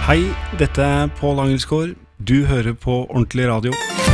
Hei, dette Pål Angelsgaard. Du hører på Ordentlig Radio.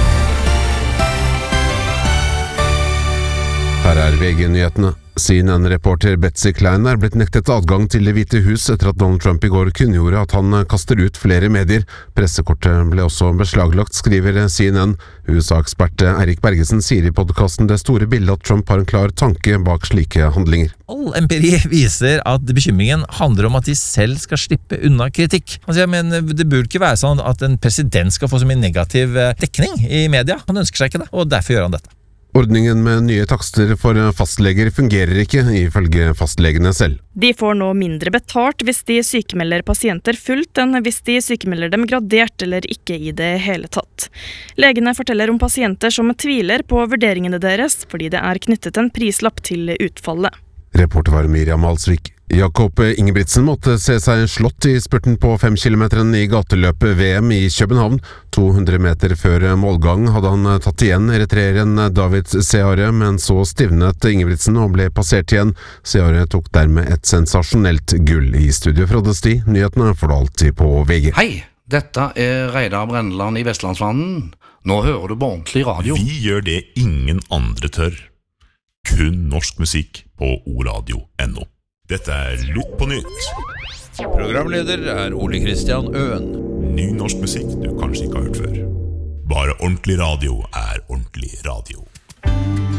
Her VG-nyhetene. CNN-reporter Betsy Klein blitt nektet adgang til Det hvite hus etter at Donald Trump I går kunngjorde at han kaster ut flere medier. Pressekortet ble også beslaglagt, skriver CNN. USA-ekspert Eirik Bergesen sier I podcasten det store bildet at Trump har en klar tanke bak slike handlinger. All empiri viser at bekymringen handler om at de selv skal slippe unna kritikk. Han sier, men det burde ikke være sånn at en president skal få så mye negativ dekning I media. Han ønsker seg ikke det, og derfor gjør han dette. Ordningen med nye takster for fastleger fungerer ikke, ifølge fastlegene selv. De får nå mindre betalt hvis de sykemelder pasienter fullt enn hvis de sykemelder dem gradert eller ikke I det hele tatt. Legene forteller om pasienter som tviler på vurderingene deres fordi det knyttet en prislapp til utfallet. Reporter var Miriam Alsvik. Jakob Ingebrigtsen måtte se seg slått I spurten på 5 kilometeren I gateløpet VM I København. 200 meter før målgang hadde han tatt igjen eritreeren David Seare, men så stivnet Ingebrigtsen og ble passert igjen. Seare tok dermed et sensasjonelt gull I studio fra Desti. Nyhetene får du alltid på VG. Hei, dette Reidar Brenneland I Vestlandsvannen. Nå hører du på Ordentlig Radio. Vi gjør det ingen andre tør. Kun norsk musikk på oradio.no. Dette Lytt på nytt. Programleder Ole Kristian Øen. Ny norsk musikk du kanskje ikke har hørt før. Bare ordentlig radio ordentlig radio.